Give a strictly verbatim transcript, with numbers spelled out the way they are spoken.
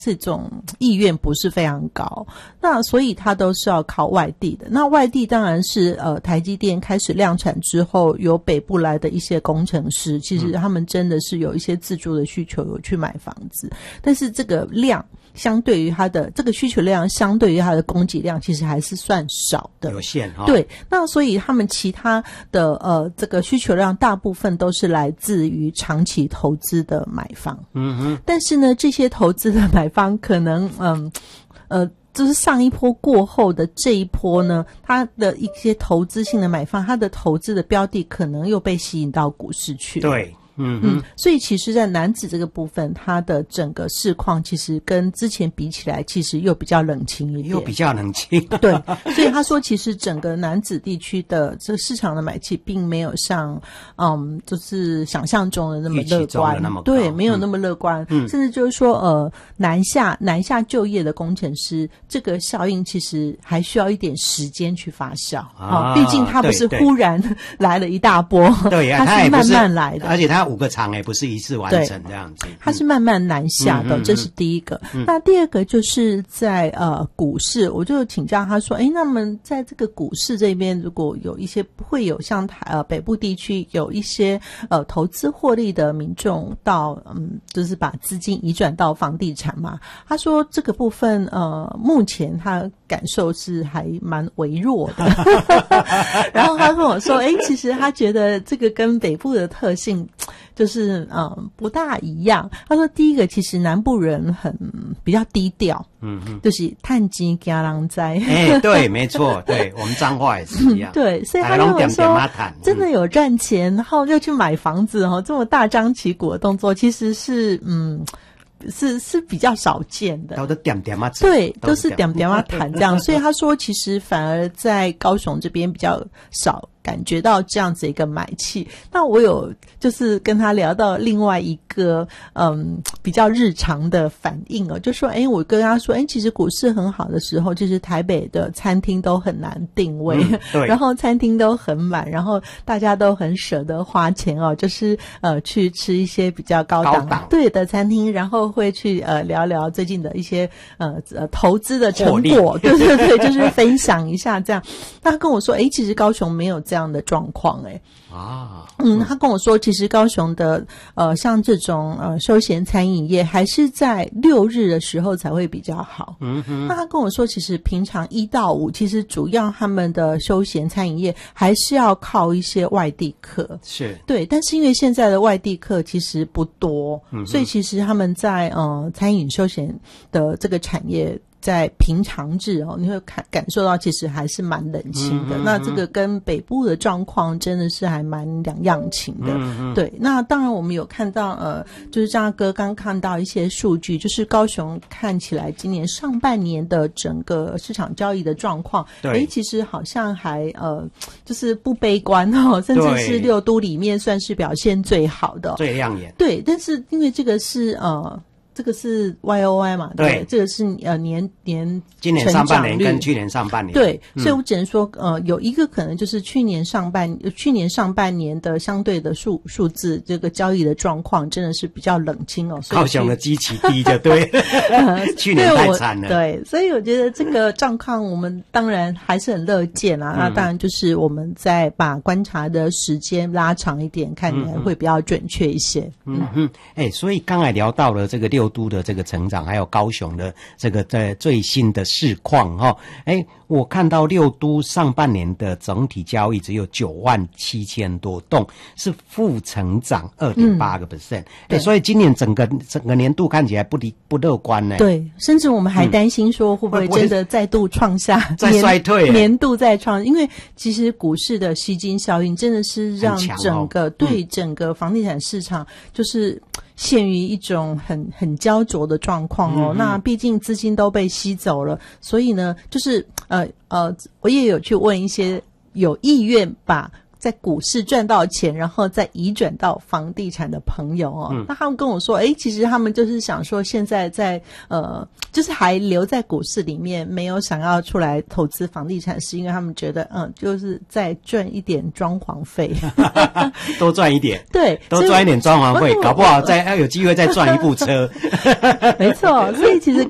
这种意愿不是非常高，那所以它都是要靠外地的。那外地当然是呃台积电开始量产之后，由北部来的一些工程师，其实他们真的是有一些自住的需求，有去买房子，但是这个量相对于它的这个需求量，相对于它的供给量，其实还是算少的， 有限哈、哦。 对，那所以他们其他的呃这个需求量，大部分都是来自于长期投资的买方。嗯哼，但是呢，这些投资的买方可能嗯呃。就是上一波过后的这一波呢，它的一些投资性的买方，它的投资的标的可能又被吸引到股市去了。 对。嗯嗯，所以其实在楠梓这个部分，它的整个市况其实跟之前比起来，其实又比较冷清一点， 又比较冷清。 对，所以他说其实整个楠梓地区的这个市场的买气并没有像嗯就是想象中的那么乐观，对，没有那么乐观、嗯、甚至就是说呃南下南下就业的工程师，这个效应其实还需要一点时间去发酵啊，毕竟它不是忽然来了一大波， 对， 它是慢慢来的， 而且它五个厂也不是一次完成这样子， 它是慢慢南下的、嗯、这是第一个、嗯、那第二个就是在呃股市，我就请教他说，诶，那么在这个股市这边如果有一些会有像台呃北部地区有一些呃投资获利的民众到嗯就是把资金移转到房地产嘛，他说这个部分呃目前他感受是还蛮微弱的然后他跟我说，诶，其实他觉得这个跟北部的特性就是嗯不大一样。他说第一个，其实南部人很比较低调，嗯嗯，就是趁钱惊人知。 哎，对，没错，对，我们彰化也是一样。 对，所以他跟我说，真的有赚钱，然后又去买房子哦，这么大张旗鼓的动作，其实是嗯。是是比较少见的， 都点点啊， 对，都是点点啊谈这样，所以他说其实反而在高雄这边比较少感觉到这样子一个买气。那我有就是跟他聊到另外一个嗯比较日常的反应哦，就说诶，我跟他说诶，其实股市很好的时候，其实台北的餐厅都很难定位、嗯、对，然后餐厅都很满，然后大家都很舍得花钱哦，就是呃去吃一些比较高档, 高档对的餐厅，然后会去呃聊聊最近的一些呃呃投资的成果，对对对，就是分享一下这样。他跟我说诶，其实高雄没有这样的状况诶。啊，嗯，他跟我说，其实高雄的呃，像这种呃休闲餐饮业，还是在六日的时候才会比较好。嗯哼，那他跟我说，其实平常一到五，其实主要他们的休闲餐饮业还是要靠一些外地客，是对，但是因为现在的外地客其实不多，嗯，所以其实他们在呃餐饮休闲的这个产业。在平常日哦，你会感感受到其实还是蛮冷清的、嗯嗯嗯、那这个跟北部的状况真的是还蛮两样情的、嗯嗯、对。那当然我们有看到呃就是张大哥刚看到一些数据，就是高雄看起来今年上半年的整个市场交易的状况，诶其实好像还呃就是不悲观哦，甚至是六都里面算是表现最好的、哦、 最亮眼。 对，但是因为这个是呃这个是 Y O Y 嘛， 对, 对，这个是呃年年今年上半年跟去年上半年， 对、嗯，所以我只能说呃有一个可能就是去年上半去年上半年的相对的数数字，这个交易的状况真的是比较冷清哦，所以高雄的基期低就对，呃、去年太惨了， 对，所以我觉得这个状况我们当然还是很乐见啊、嗯，那当然就是我们再把观察的时间拉长一点，看起来会比较准确一些。 嗯嗯，哎、欸，所以刚才聊到了这个六都的这个成长，还有高雄的这个在最新的市况哈，哎，我看到六都上半年的整体交易只有九万七千多栋，是负成长二点八个 percent， 哎，所以今年整个整个年度看起来不离不乐观呢。 对，甚至我们还担心说会不会真的再度创下再衰退， 年度再创，因为其实股市的吸金效应真的是让整个、哦、对整个房地产市场就是陷于一种很很焦灼的状况哦、嗯。那毕竟资金都被吸走了，所以呢，就是呃呃，我也有去问一些有意愿把在股市赚到钱，然后再移转到房地产的朋友哦，嗯、那他们跟我说，诶，其实他们就是想说，现在在呃，就是还留在股市里面，没有想要出来投资房地产，是因为他们觉得，嗯，就是再赚一点装潢费， 多赚一点， 对， 多赚一点装潢费，搞不好再要有机会再赚一部车。 没错，所以其实